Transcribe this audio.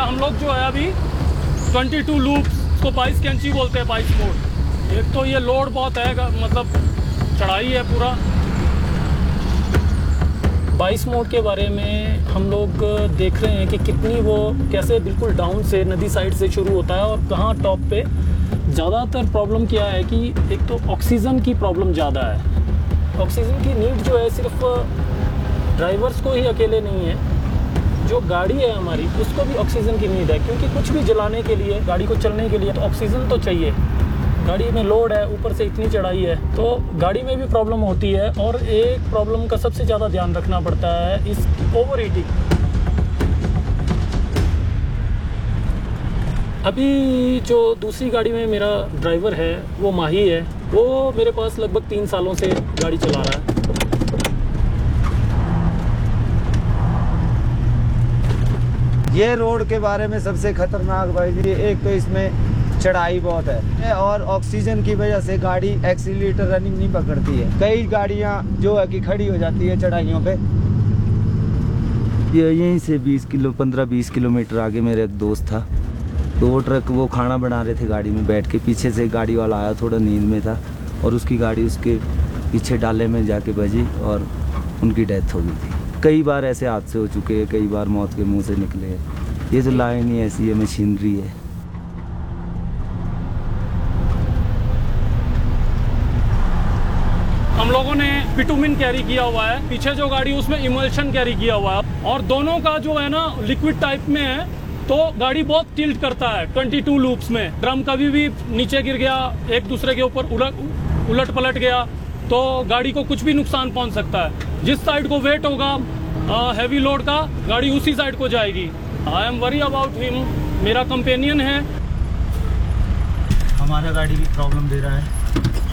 हम लोग जो है अभी 22 लूप्स को 22 कैंची बोलते हैं, 22 मोड। एक तो ये लोड बहुत है, मतलब चढ़ाई है पूरा। 22 मोड के बारे में हम लोग देख रहे हैं कि कितनी वो कैसे बिल्कुल डाउन से नदी साइड से शुरू होता है और कहाँ टॉप पे। ज़्यादातर प्रॉब्लम क्या है कि एक तो ऑक्सीजन की प्रॉब्लम ज़्यादा है। ऑक्सीजन की नीड जो है सिर्फ ड्राइवर्स को ही अकेले नहीं है, जो गाड़ी है हमारी उसको भी ऑक्सीजन की नीड है, क्योंकि कुछ भी जलाने के लिए, गाड़ी को चलने के लिए तो ऑक्सीजन तो चाहिए। गाड़ी में लोड है, ऊपर से इतनी चढ़ाई है, तो गाड़ी में भी प्रॉब्लम होती है। और एक प्रॉब्लम का सबसे ज़्यादा ध्यान रखना पड़ता है, इस ओवर हीटिंग। अभी जो दूसरी गाड़ी में मेरा ड्राइवर है वो माही है, वो मेरे पास लगभग 3 सालों से गाड़ी चला रहा है। ये रोड के बारे में सबसे खतरनाक भाई जी, एक तो इसमें चढ़ाई बहुत है और ऑक्सीजन की वजह से गाड़ी एक्सीलरेटर रनिंग नहीं पकड़ती है। कई गाड़ियां जो है कि खड़ी हो जाती है चढ़ाइयों पे। ये यहीं से 15-20 किलोमीटर आगे मेरे एक दोस्त था, तो वो ट्रक वो खाना बना रहे थे गाड़ी में बैठ के, पीछे से गाड़ी वाला आया, थोड़ा नींद में था और उसकी गाड़ी उसके पीछे डाले में जाके बजी और उनकी डेथ हो गई थी। कई बार ऐसे हादसे हो चुके हैं, कई बार मौत के मुंह से निकले हैं। ये तो लाइन ही ऐसी है, मशीनरी है। हम लोगों ने बिटुमिन कैरी किया हुआ है, पीछे जो गाड़ी उसमें इमल्शन कैरी किया हुआ है, और दोनों का जो है ना लिक्विड टाइप में है, तो गाड़ी बहुत टिल्ट करता है 22 लूप्स में। ड्रम कभी भी नीचे गिर गया, एक दूसरे के ऊपर उलट पलट गया, तो गाड़ी को कुछ भी नुकसान पहुंच सकता है। जिस साइड को वेट होगा हैवी लोड का, गाड़ी उसी साइड को जाएगी। I am worry about him, मेरा कंपेनियन है। हमारा गाड़ी भी प्रॉब्लम दे रहा है।